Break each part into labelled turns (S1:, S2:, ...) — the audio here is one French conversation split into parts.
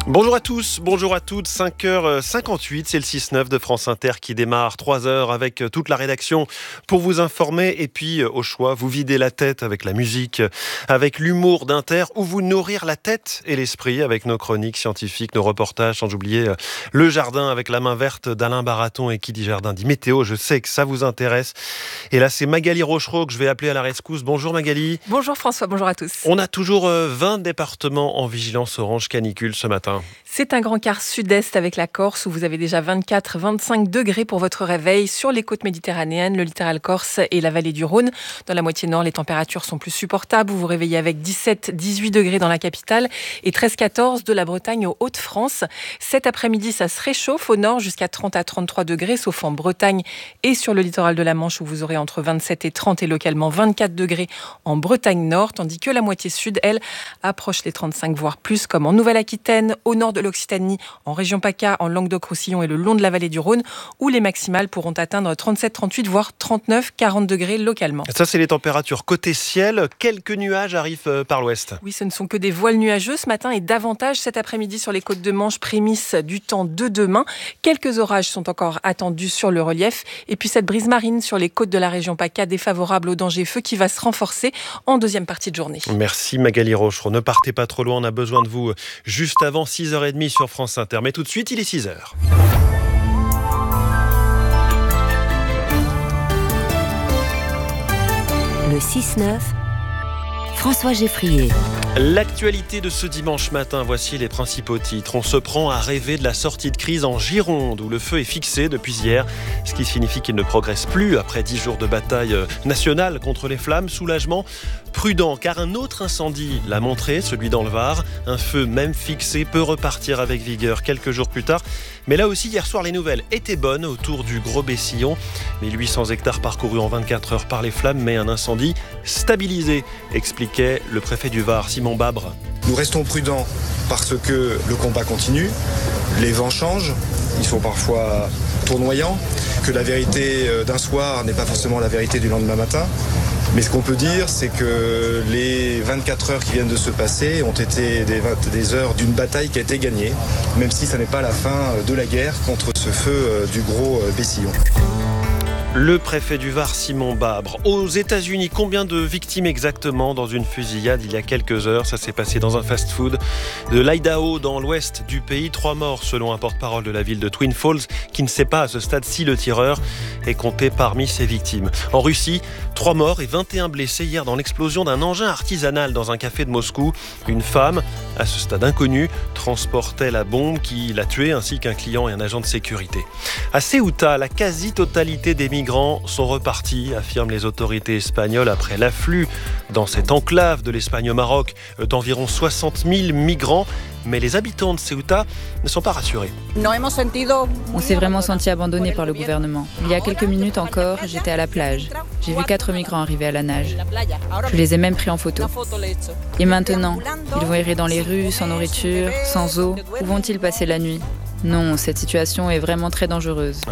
S1: Bonjour à tous, bonjour à toutes, 5h58, c'est le 6-9 de France Inter qui démarre, 3 heures avec toute la rédaction pour vous informer et puis au choix, vous vider la tête avec la musique, avec l'humour d'Inter ou vous nourrir la tête et l'esprit avec nos chroniques scientifiques, nos reportages, sans oublier le jardin avec la main verte d'Alain Baraton et qui dit jardin dit météo, je sais que ça vous intéresse. Et là c'est Magali Rochereau que je vais appeler à la rescousse. Bonjour Magali.
S2: Bonjour François, bonjour à tous.
S1: On a toujours 20 départements en vigilance orange canicule ce matin.
S2: C'est un grand quart sud-est avec la Corse où vous avez déjà 24-25 degrés pour votre réveil sur les côtes méditerranéennes, le littoral corse et la vallée du Rhône. Dans la moitié nord, les températures sont plus supportables. Vous vous réveillez avec 17-18 degrés dans la capitale et 13-14 de la Bretagne aux Hauts-de-France. Cet après-midi, ça se réchauffe au nord jusqu'à 30 à 33 degrés, sauf en Bretagne et sur le littoral de la Manche où vous aurez entre 27 et 30 et localement 24 degrés en Bretagne nord, tandis que la moitié sud, elle, approche les 35 voire plus comme en Nouvelle-Aquitaine, au nord de l'Occitanie, en région PACA, en Languedoc-Roussillon et le long de la vallée du Rhône, où les maximales pourront atteindre 37, 38, voire 39, 40 degrés localement.
S1: Ça, c'est les températures côté ciel. Quelques nuages arrivent par l'ouest.
S2: Oui, ce ne sont que des voiles nuageux ce matin et davantage cet après-midi sur les côtes de Manche, prémices du temps de demain. Quelques orages sont encore attendus sur le relief. Et puis cette brise marine sur les côtes de la région PACA, défavorable au danger feu qui va se renforcer en deuxième partie de journée.
S1: Merci Magali Rochereau. Ne partez pas trop loin, on a besoin de vous juste avant 6h30 sur France Inter. Mais tout de suite, il est 6h.
S3: Le 6-9, François Geffrier.
S1: L'actualité de ce dimanche matin, voici les principaux titres. On se prend à rêver de la sortie de crise en Gironde, où le feu est fixé depuis hier, ce qui signifie qu'il ne progresse plus après 10 jours de bataille nationale contre les flammes. Soulagement prudent, car un autre incendie l'a montré, celui dans le Var. Un feu, même fixé, peut repartir avec vigueur quelques jours plus tard. Mais là aussi, hier soir, les nouvelles étaient bonnes autour du Gros Bessillon. 1800 hectares parcourus en 24 heures par les flammes, mais un incendie stabilisé, expliquait le préfet du Var, Simon Babre.
S4: Nous restons prudents parce que le combat continue, les vents changent, ils sont parfois tournoyants, que la vérité d'un soir n'est pas forcément la vérité du lendemain matin. Mais ce qu'on peut dire, c'est que les 24 heures qui viennent de se passer ont été des heures d'une bataille qui a été gagnée, même si ça n'est pas la fin de la guerre contre ce feu du Gros Bessillon.
S1: Le préfet du Var, Simon Babre. Aux États-Unis, combien de victimes exactement dans une fusillade il y a quelques heures? Ça s'est passé dans un fast-food de l'Idaho, dans l'ouest du pays. 3 morts selon un porte-parole de la ville de Twin Falls, qui ne sait pas à ce stade si le tireur est compté parmi ses victimes. En Russie, 3 morts et 21 blessés hier dans l'explosion d'un engin artisanal dans un café de Moscou. Une femme, à ce stade inconnue, transportait la bombe qui l'a tuée, ainsi qu'un client et un agent de sécurité. À Ceuta, la quasi-totalité des migrants sont repartis, affirment les autorités espagnoles, après l'afflux dans cette enclave de l'Espagne au Maroc d'environ 60 000 migrants. Mais les habitants de Ceuta ne sont pas rassurés.
S5: On s'est vraiment senti abandonné par le gouvernement. Il y a quelques minutes encore, j'étais à la plage. J'ai vu 4 migrants arriver à la nage. Je les ai même pris en photo. Et maintenant, ils vont errer dans les rues, sans nourriture, sans eau. Où vont-ils passer la nuit ? Non, cette situation est vraiment très dangereuse.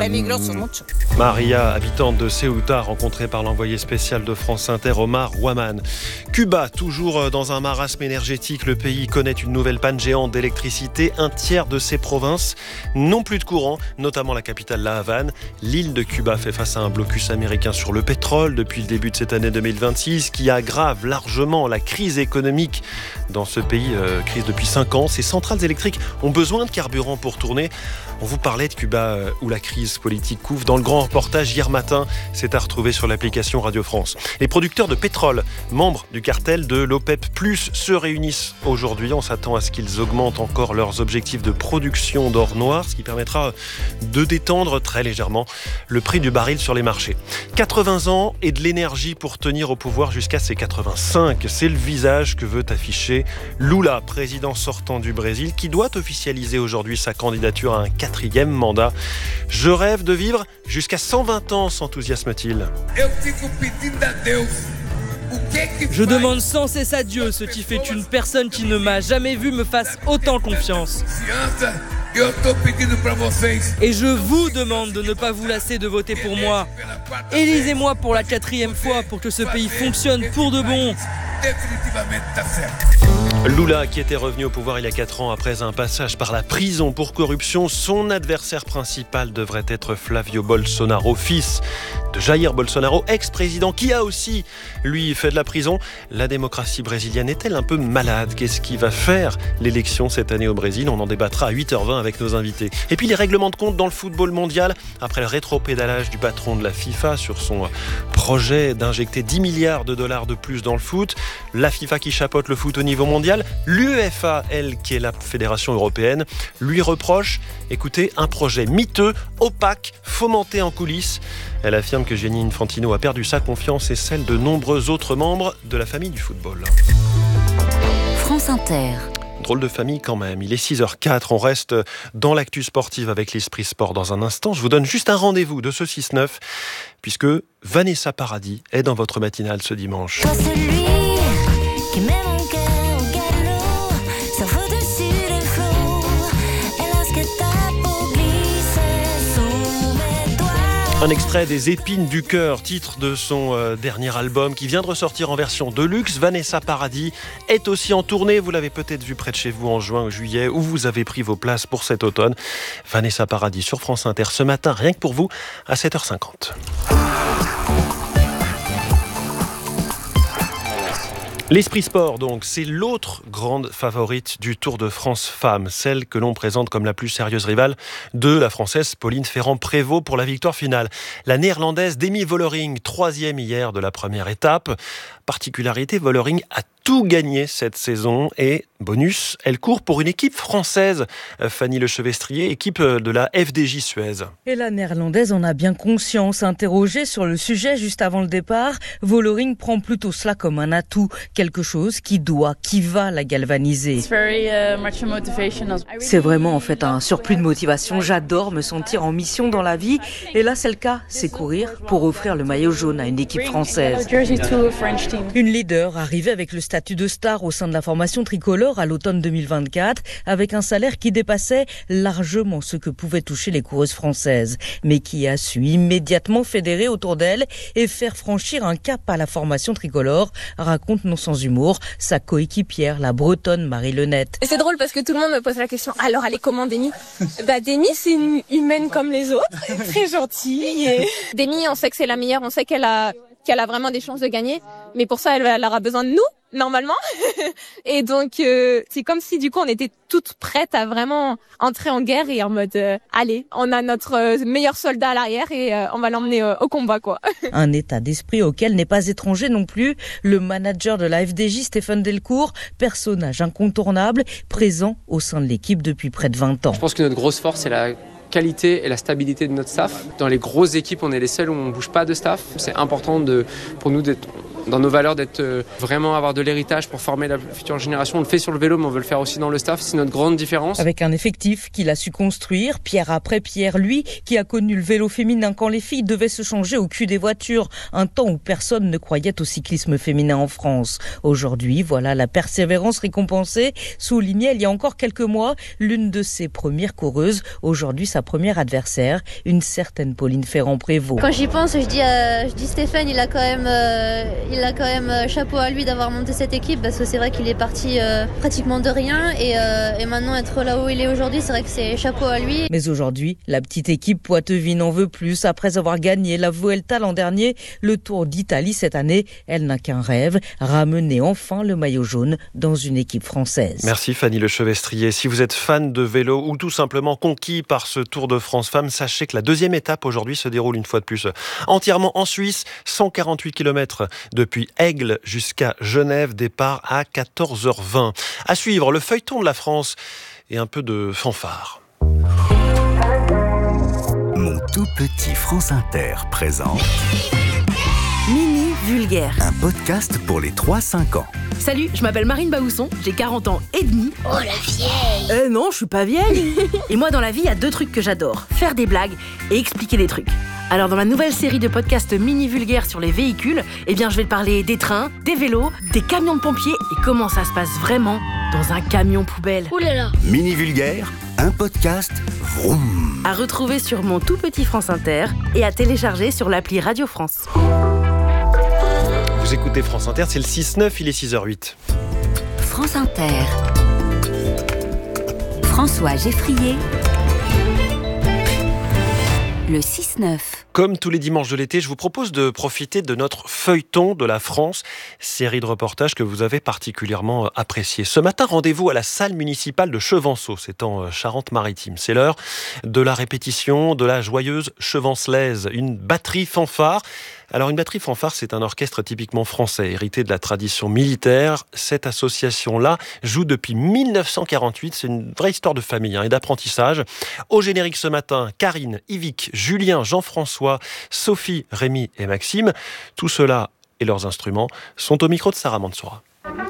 S1: Maria, habitante de Ceuta, rencontrée par l'envoyé spécial de France Inter, Omar Ouaman. Cuba, toujours dans un marasme énergétique, le pays connaît une nouvelle panne géante d'électricité. Un tiers de ses provinces n'ont plus de courant, notamment la capitale La Havane. L'île de Cuba fait face à un blocus américain sur le pétrole depuis le début de cette année 2026, qui aggrave largement la crise économique dans ce pays, crise depuis 5 ans. Ces centrales électriques ont besoin de carburant pour tourner. On vous parlait de Cuba où la crise politique couve. Dans le grand reportage hier matin, c'est à retrouver sur l'application Radio France. Les producteurs de pétrole, membres du cartel de l'OPEP+, se réunissent aujourd'hui. On s'attend à ce qu'ils augmentent encore leurs objectifs de production d'or noir, ce qui permettra de détendre très légèrement le prix du baril sur les marchés. 80 ans et de l'énergie pour tenir au pouvoir jusqu'à ses 85. C'est le visage que veut afficher Lula, président sortant du Brésil, qui doit officialiser aujourd'hui sa candidature à un 4e mandat. Je rêve de vivre jusqu'à 120 ans, s'enthousiasme-t-il.
S6: Je demande sans cesse à Dieu, ce qui fait qu'une personne qui ne m'a jamais vu me fasse autant confiance. Et je vous demande de ne pas vous lasser de voter pour moi. Élisez-moi pour la 4e fois pour que ce pays fonctionne pour de bon.
S1: Lula, qui était revenu au pouvoir il y a 4 ans après un passage par la prison pour corruption, son adversaire principal devrait être Flavio Bolsonaro, fils de Jair Bolsonaro, ex-président, qui a aussi, lui, fait de la prison. La démocratie brésilienne est-elle un peu malade ? Qu'est-ce qui va faire l'élection cette année au Brésil ? On en débattra à 8h20 avec nos invités. Et puis les règlements de compte dans le football mondial, après le rétropédalage du patron de la FIFA sur son projet d'injecter 10 milliards de dollars de plus dans le foot, la FIFA qui chapeaute le foot au niveau mondial, l'UEFA, elle, qui est la fédération européenne, lui reproche, écoutez, un projet miteux, opaque, fomenté en coulisses. Elle affirme que Gianni Infantino a perdu sa confiance et celle de nombreux autres membres de la famille du football.
S3: France Inter.
S1: Drôle de famille quand même. Il est 6h04. On reste dans l'actu sportive avec l'Esprit Sport dans un instant. Je vous donne juste un rendez-vous de ce 6-9 puisque Vanessa Paradis est dans votre matinale ce dimanche.
S7: Toi, celui qui met mon cœur au galop, ça vaut dessus les flots. Et lorsque ta peau glisse sous mes doigts.
S1: Un extrait des Épines du cœur, titre de son dernier album qui vient de ressortir en version deluxe. Vanessa Paradis est aussi en tournée. Vous l'avez peut-être vu près de chez vous en juin ou juillet, où vous avez pris vos places pour cet automne. Vanessa Paradis sur France Inter ce matin, rien que pour vous, à 7h50. L'Esprit Sport, donc, c'est l'autre grande favorite du Tour de France Femmes, celle que l'on présente comme la plus sérieuse rivale de la Française Pauline Ferrand-Prévot pour la victoire finale. La Néerlandaise Demi Vollering, 3e hier de la première étape. Particularité, Vollering a tout gagné cette saison et, bonus, elle court pour une équipe française, Fanny Lechevestrier, équipe de la FDJ Suez.
S8: Et la Néerlandaise en a bien conscience. Interrogée sur le sujet juste avant le départ, Vollering prend plutôt cela comme un atout, quelque chose qui va la galvaniser. C'est vraiment en fait un surplus de motivation. J'adore me sentir en mission dans la vie et là c'est le cas, c'est courir pour offrir le maillot jaune à une équipe française. Une leader arrivée avec le statut de star au sein de la formation tricolore à l'automne 2024, avec un salaire qui dépassait largement ce que pouvaient toucher les coureuses françaises, mais qui a su immédiatement fédérer autour d'elle et faire franchir un cap à la formation tricolore, raconte non sans humour sa coéquipière, la bretonne Marie Lenette.
S9: Et c'est drôle parce que tout le monde me pose la question, alors elle est comment Demi ? Demi c'est une humaine comme les autres, très gentille. Et... Demi, on sait que c'est la meilleure, on sait qu'elle a vraiment des chances de gagner, mais pour ça elle aura besoin de nous normalement. Et donc c'est comme si du coup on était toutes prêtes à vraiment entrer en guerre et en mode allez, on a notre meilleur soldat à l'arrière et on va l'emmener au combat quoi.
S8: Un état d'esprit auquel n'est pas étranger non plus le manager de la FDJ, Stéphane Delcourt, personnage incontournable, présent au sein de l'équipe depuis près de 20 ans.
S10: Je pense que notre grosse force c'est la qualité et la stabilité de notre staff. Dans les grosses équipes, on est les seuls où on ne bouge pas de staff. C'est important pour nous d'être dans nos valeurs, d'être vraiment avoir de l'héritage pour former la future génération. On le fait sur le vélo, mais on veut le faire aussi dans le staff. C'est notre grande différence.
S8: Avec un effectif qu'il a su construire, pierre après pierre, lui, qui a connu le vélo féminin quand les filles devaient se changer au cul des voitures, un temps où personne ne croyait au cyclisme féminin en France. Aujourd'hui, voilà la persévérance récompensée, soulignait il y a encore quelques mois l'une de ses premières coureuses, aujourd'hui sa première adversaire, une certaine Pauline Ferrand-Prévot.
S11: Quand j'y pense, je dis Stéphane, il a quand même chapeau à lui d'avoir monté cette équipe parce que c'est vrai qu'il est parti pratiquement de rien et maintenant être là où il est aujourd'hui, c'est vrai que c'est chapeau à lui.
S8: Mais aujourd'hui, la petite équipe Poitevin n'en veut plus. Après avoir gagné la Vuelta l'an dernier, le Tour d'Italie cette année, elle n'a qu'un rêve, ramener enfin le maillot jaune dans une équipe française.
S1: Merci Fanny Lechevestrier. Si vous êtes fan de vélo ou tout simplement conquis par ce Tour de France Femmes, sachez que la deuxième étape aujourd'hui se déroule une fois de plus entièrement en Suisse, 148 km depuis Aigle jusqu'à Genève, départ à 14h20. À suivre, le feuilleton de la France et un peu de fanfare.
S12: Mon tout petit France Inter présente
S13: Mini Vulgaire,
S12: un podcast pour les 3-5 ans.
S13: Salut, je m'appelle Marine Baousson, j'ai 40 ans et demi.
S7: Oh la vieille!
S13: Non, je suis pas vieille. Et moi dans la vie, il y a 2 trucs que j'adore, faire des blagues et expliquer des trucs. Alors dans ma nouvelle série de podcasts Mini Vulgaire sur les véhicules, je vais te parler des trains, des vélos, des camions de pompiers et comment ça se passe vraiment dans un camion poubelle.
S7: Ouh là là!
S12: Mini Vulgaire, un podcast vroom.
S13: À retrouver sur mon tout petit France Inter et à télécharger sur l'appli Radio France.
S1: Vous écoutez France Inter, c'est le 6-9, il est 6h08.
S3: France Inter. François Geffrier. Le 6-9.
S1: Comme tous les dimanches de l'été, je vous propose de profiter de notre feuilleton de la France, série de reportages que vous avez particulièrement apprécié. Ce matin, rendez-vous à la salle municipale de Chevanceaux, c'est en Charente-Maritime. C'est l'heure de la répétition de la joyeuse Chevancelaise, une batterie fanfare. Alors une batterie fanfare, c'est un orchestre typiquement français, hérité de la tradition militaire. Cette association-là joue depuis 1948, c'est une vraie histoire de famille et d'apprentissage. Au générique ce matin, Karine, Yvick, Julien, Jean-François, Sophie, Rémi et Maxime. Tout cela et leurs instruments sont au micro de Sarah Mansoura.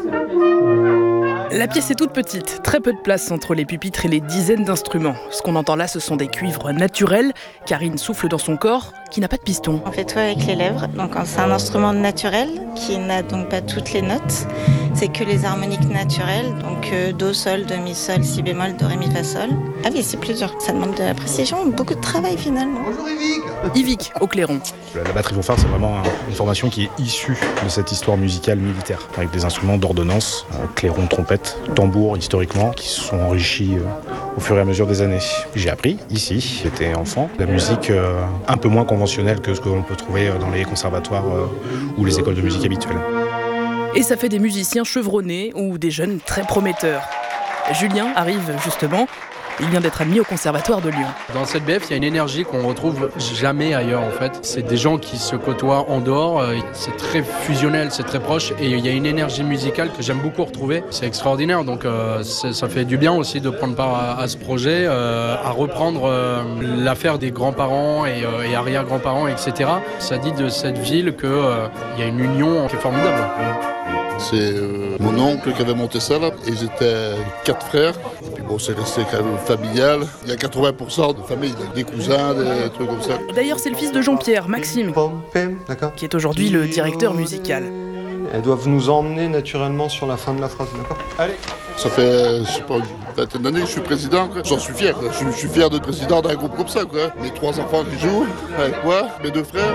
S14: La pièce est toute petite, très peu de place entre les pupitres et les dizaines d'instruments. Ce qu'on entend là, ce sont des cuivres naturels. Karine souffle dans son corps, qui n'a pas de piston.
S15: On fait tout avec les lèvres, donc c'est un instrument naturel qui n'a donc pas toutes les notes. C'est que les harmoniques naturelles, donc do, sol, do, mi, sol, si bémol, do, ré, mi, fa, sol. Ah oui, c'est plus dur. Ça demande de la précision, beaucoup de travail finalement.
S14: Bonjour Yvick. Yvick, au clairon.
S16: La batterie fanfare, c'est vraiment une formation qui est issue de cette histoire musicale militaire, avec des instruments d'ordonnance, clairon, trompette, tambour historiquement, qui se sont enrichis au fur et à mesure des années. J'ai appris ici, j'étais enfant, la musique un peu moins conventionnelle que ce que l'on peut trouver dans les conservatoires ou les écoles de musique habituelles.
S14: Et ça fait des musiciens chevronnés ou des jeunes très prometteurs. Julien arrive justement. Il vient d'être admis au Conservatoire de Lyon.
S17: Dans cette BF, il y a une énergie qu'on retrouve jamais ailleurs en fait. C'est des gens qui se côtoient en dehors, c'est très fusionnel, c'est très proche et il y a une énergie musicale que j'aime beaucoup retrouver. C'est extraordinaire, donc ça fait du bien aussi de prendre part à ce projet, à reprendre l'affaire des grands-parents et arrière-grands-parents, etc. Ça dit de cette ville qu'il y a une union qui est formidable.
S18: C'est mon oncle qui avait monté ça là, et j'étais 4 frères. Et puis bon, c'est resté quand même familial. Il y a 80% de famille, des cousins, des trucs comme ça.
S14: D'ailleurs, c'est le fils de Jean-Pierre, Maxime, qui est aujourd'hui le directeur musical.
S19: Elles doivent nous emmener naturellement sur la fin de la phrase, d'accord ? Allez.
S18: Ça fait, je sais pas, une vingtaine d'années que je suis président, quoi. J'en suis fier. Je suis fier d'être président d'un groupe comme ça, quoi. Mes 3 enfants qui jouent, avec moi, mes 2 frères.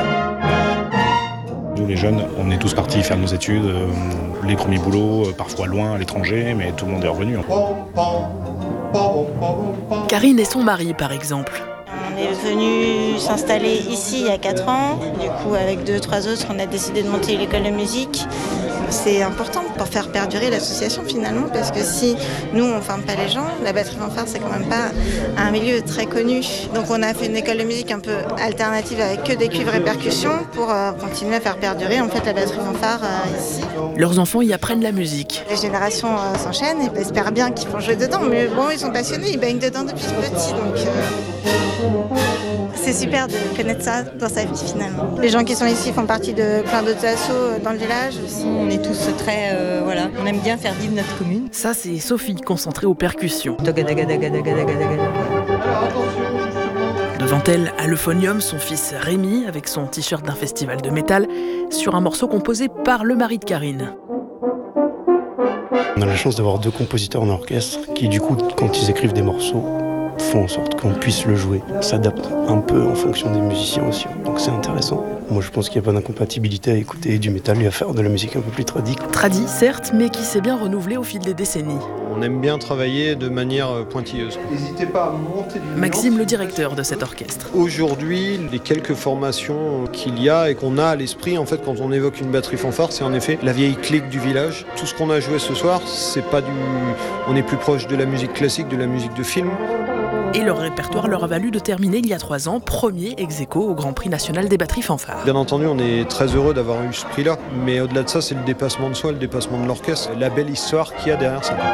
S16: Nous les jeunes, on est tous partis faire nos études, les premiers boulots, parfois loin à l'étranger, mais tout le monde est revenu.
S14: Karine et son mari, par exemple.
S15: On est venu s'installer ici il y a 4 ans. Du coup, avec 2-3 autres, on a décidé de monter l'école de musique. C'est important pour faire perdurer l'association finalement, parce que si nous on ne forme pas les gens, la batterie fanfare c'est quand même pas un milieu très connu. Donc on a fait une école de musique un peu alternative avec que des cuivres et percussions pour continuer à faire perdurer en fait la batterie fanfare ici.
S14: Leurs enfants y apprennent la musique.
S15: Les générations s'enchaînent et j'espère bien qu'ils vont jouer dedans, mais bon ils sont passionnés, ils baignent dedans depuis petit donc... C'est super de connaître ça dans sa vie finalement. Les gens qui sont ici font partie de plein d'autres assos dans le village aussi.
S8: On est tous très, on aime bien faire vivre notre commune.
S14: Ça c'est Sophie, concentrée aux percussions. Devant elle, à l'euphonium, son fils Rémi, avec son t-shirt d'un festival de métal, sur un morceau composé par le mari de Karine.
S20: On a la chance d'avoir 2 compositeurs en orchestre qui, du coup, quand ils écrivent des morceaux, font en sorte qu'on puisse le jouer. On s'adapte un peu en fonction des musiciens aussi, donc c'est intéressant. Moi je pense qu'il n'y a pas d'incompatibilité à écouter du métal et à faire de la musique un peu plus tradie.
S14: Tradie, certes, mais qui s'est bien renouvelée au fil des décennies.
S19: On aime bien travailler de manière pointilleuse. N'hésitez pas à monter du
S14: Maxime, le directeur de cet orchestre.
S19: Aujourd'hui, les quelques formations qu'il y a et qu'on a à l'esprit, en fait, quand on évoque une batterie fanfare, c'est en effet la vieille clique du village. Tout ce qu'on a joué ce soir, c'est pas on est plus proche de la musique classique, de la musique de film.
S14: Et leur répertoire leur a valu de terminer il y a 3 ans, premier ex-aequo au Grand Prix national des batteries fanfares.
S19: Bien entendu, on est très heureux d'avoir eu ce prix-là, mais au-delà de ça, c'est le dépassement de soi, le dépassement de l'orchestre, la belle histoire qu'il y a derrière ça.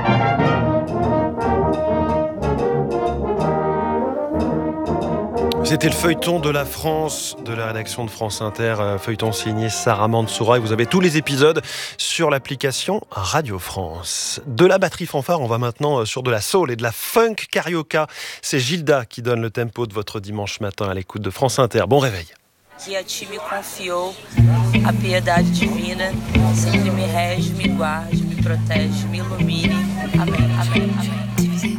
S1: C'était le feuilleton de la France, de la rédaction de France Inter, feuilleton signé Sarah Mansoura. Et vous avez tous les épisodes sur l'application Radio France. De la batterie fanfare, on va maintenant sur de la soul et de la funk carioca. C'est Gilda qui donne le tempo de votre dimanche matin à l'écoute de France Inter. Bon réveil.
S21: Que a ti me confiou a piedade divina, sempre me rege, me guarde, me protege, me ilumine. Amém, amém, amém.